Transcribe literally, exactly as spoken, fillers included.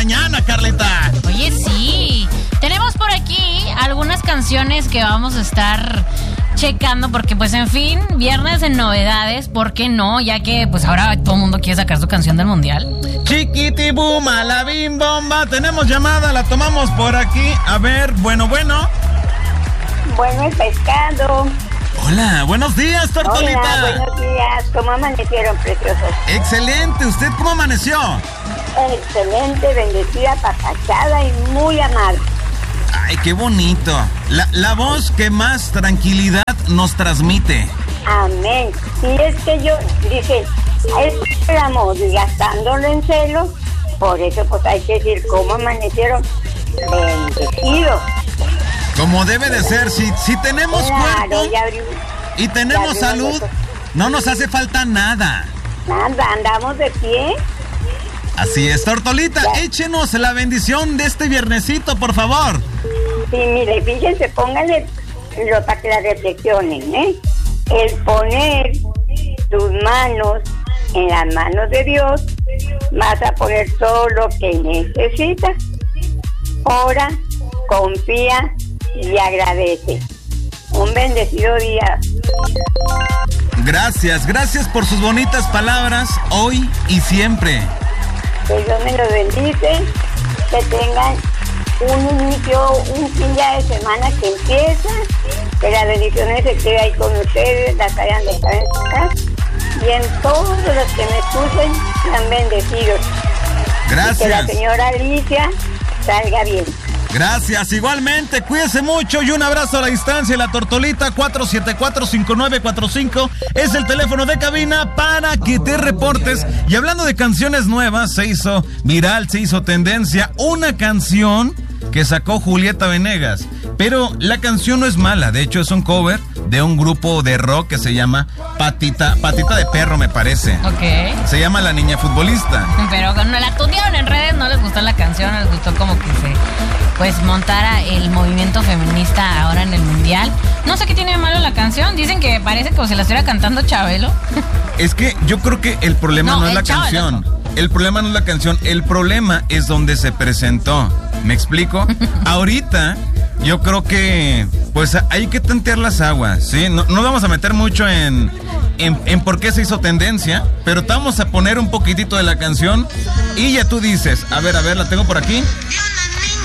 mañana, Carlita. Oye, sí. Tenemos por aquí algunas canciones que vamos a estar checando porque, pues, en fin, viernes en novedades, ¿por qué no? Ya que, pues, ahora todo el mundo quiere sacar su canción del mundial. Chiquitibum, a la bim bomba. Tenemos llamada, la tomamos por aquí. A ver, bueno, bueno. Bueno, el pescado. Hola, buenos días, Tortolita. Hola, buenos días. ¿Cómo amanecieron, preciosos? Excelente. ¿Usted cómo amaneció? Excelente, bendecida, apapachada y muy amada. Ay, qué bonito. La, la voz que más tranquilidad nos transmite. Amén. Y es que yo dije, estamos gastándolo en celos, por eso pues hay que decir cómo amanecieron bendecidos. Como debe de ser, si, si tenemos Claro, cuerpo ya abrí, y tenemos ya salud, no nos hace falta nada. Nada, andamos de pie. Así es, Tortolita, ya. Échenos la bendición de este viernesito, por favor. Sí, mire, fíjense, pónganle lo para que la reflexionen, ¿eh? El poner tus manos en las manos de Dios, vas a poner todo lo que necesitas. Ora, confía y agradece. Un bendecido día. Gracias, gracias por sus bonitas palabras hoy y siempre. Que Dios me los bendice, que tengan un inicio, un fin de semana que empieza, que las bendiciones se queden ahí con ustedes, las hayan dejado en su casa, y en todos los que me escuchen sean bendecidos. Gracias. Y que la señora Alicia salga bien. Gracias, igualmente, cuídese mucho y un abrazo a la distancia. La Tortolita cuatro siete cuatro, cinco nueve cuatro cinco es el teléfono de cabina para que te reportes. Y hablando de canciones nuevas, se hizo viral, se hizo tendencia una canción que sacó Julieta Venegas, pero la canción no es mala, de hecho es un cover de un grupo de rock que se llama Patita, Patita de Perro, me parece. Ok. Se llama La Niña Futbolista. Pero no la tunearon en redes, no les gustó la canción, no les gustó como que se pues montara el movimiento feminista ahora en el mundial. No sé qué tiene de malo la canción, dicen que parece como si la estuviera cantando Chabelo. Es que yo creo que el problema no, no es la Chabelo. canción. El problema no es la canción, el problema es donde se presentó. ¿Me explico? Ahorita yo creo que pues hay que tantear las aguas, ¿sí? No, no vamos a meter mucho en, en, en por qué se hizo tendencia, pero te vamos a poner un poquitito de la canción y ya tú dices, a ver, a ver, la tengo por aquí.